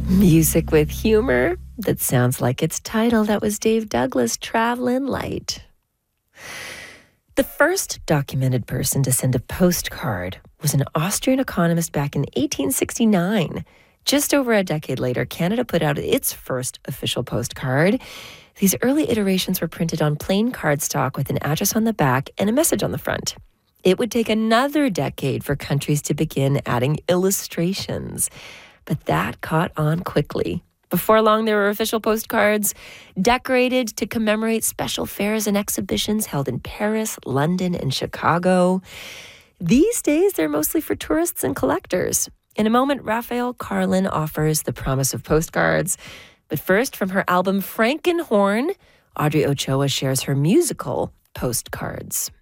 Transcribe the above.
Music with humor that sounds like its title. That was Dave Douglas, Travelin' Light. The first documented person to send a postcard was an Austrian economist back in 1869. Just over a decade later, Canada put out its first official postcard. These early iterations were printed on plain cardstock with an address on the back and a message on the front. It would take another decade for countries to begin adding illustrations. But that caught on quickly. Before long, there were official postcards decorated to commemorate special fairs and exhibitions held in Paris, London, and Chicago. These days, they're mostly for tourists and collectors. In a moment, Raphael Carlin offers the promise of postcards. But first, from her album Frankenhorn, Audrey Ochoa shares her musical postcards.